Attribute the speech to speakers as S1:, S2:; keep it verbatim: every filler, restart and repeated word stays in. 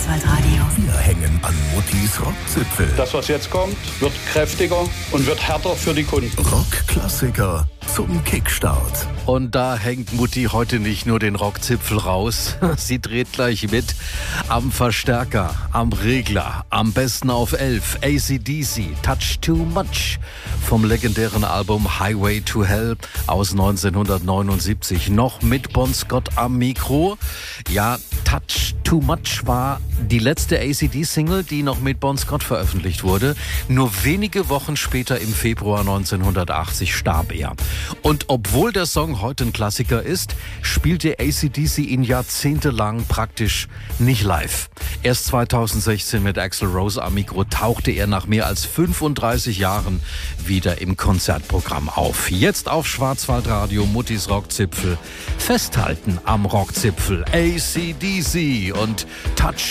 S1: Schwarzwaldradio.
S2: Wir hängen an Muttis Rockzipfel.
S3: Das, was jetzt kommt, wird kräftiger und wird härter für die Kunden.
S2: Rockklassiker zum Kickstart.
S4: Und da hängt Mutti heute nicht nur den Rockzipfel raus, sie dreht gleich mit am Verstärker, am Regler, am besten auf elf, A C D C, Touch Too Much vom legendären Album Highway to Hell aus neunzehnhundertneunundsiebzig, noch mit Bon Scott am Mikro. Ja, Touch Too Much war die letzte A C D-Single, die noch mit Bon Scott veröffentlicht wurde. Nur wenige Wochen später, im Februar neunzehnhundertachtzig, starb er. Und obwohl der Song heute ein Klassiker ist, spielte A C D C ihn jahrzehntelang praktisch nicht live. Erst zweitausendsechzehn mit Axl Rose am Mikro tauchte er nach mehr als fünfunddreißig Jahren wieder im Konzertprogramm auf. Jetzt auf Schwarzwaldradio, Muttis Rockzipfel. Festhalten am Rockzipfel, A C D C und Touch